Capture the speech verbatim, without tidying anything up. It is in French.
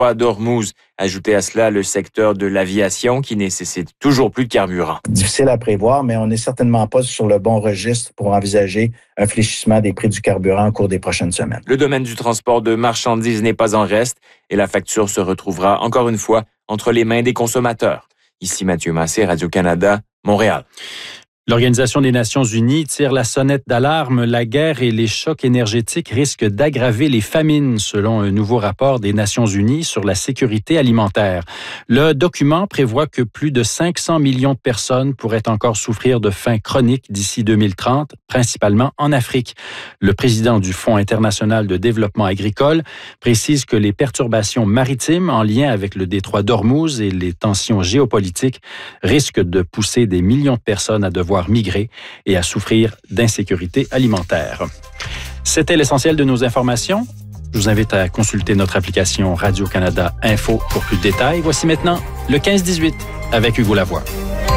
détroit d'Ormuz. Ajoutez à cela le secteur de l'aviation qui nécessite toujours plus de carburant. Difficile à prévoir, mais on n'est certainement pas sur le bon registre pour envisager un fléchissement des prix du carburant au cours des prochaines semaines. Le domaine du transport de marchandises n'est pas en reste et la facture se retrouvera encore une fois entre les mains des consommateurs. Ici Mathieu Massé, Radio-Canada, Montréal. L'Organisation des Nations unies tire la sonnette d'alarme. La guerre et les chocs énergétiques risquent d'aggraver les famines, selon un nouveau rapport des Nations unies sur la sécurité alimentaire. Le document prévoit que plus de cinq cents millions de personnes pourraient encore souffrir de faim chronique d'ici deux mille trente, principalement en Afrique. Le président du Fonds international de développement agricole précise que les perturbations maritimes en lien avec le détroit d'Ormuz et les tensions géopolitiques risquent de pousser des millions de personnes à devoir migrer et à souffrir d'insécurité alimentaire. C'était l'essentiel de nos informations. Je vous invite à consulter notre application Radio-Canada Info pour plus de détails. Voici maintenant le quinze dix-huit avec Hugo Lavoie.